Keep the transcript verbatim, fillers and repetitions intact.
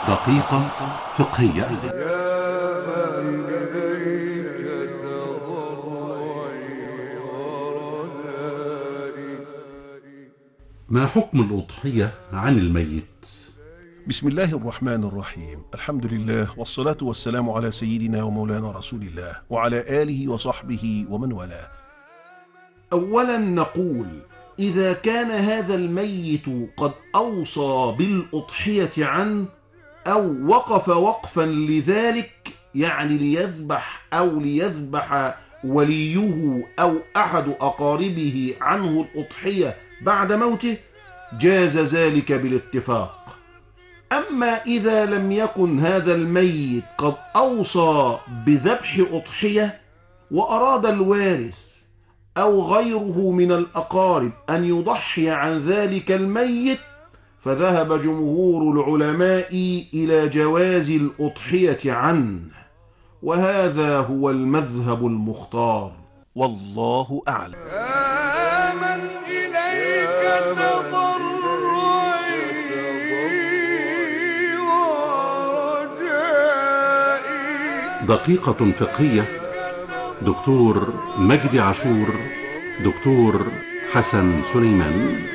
دقيقة فقهية. ما حكم الأضحية عن الميت؟ بسم الله الرحمن الرحيم. الحمد لله والصلاة والسلام على سيدنا ومولانا رسول الله وعلى آله وصحبه ومن والاه. أولا نقول: إذا كان هذا الميت قد أوصى بالأضحية عنه أو وقف وقفا لذلك، يعني ليذبح أو ليذبح وليه أو أحد أقاربه عنه الأضحية بعد موته، جاز ذلك بالاتفاق. أما إذا لم يكن هذا الميت قد أوصى بذبح أضحية وأراد الوارث أو غيره من الأقارب أن يضحي عن ذلك الميت، فذهب جمهور العلماء إلى جواز الأضحية عنه، وهذا هو المذهب المختار، والله أعلم. آمن إليك تضرعي ورجائي. دقيقة فقهية. دكتور مجدي عاشور، دكتور حسن سليمان.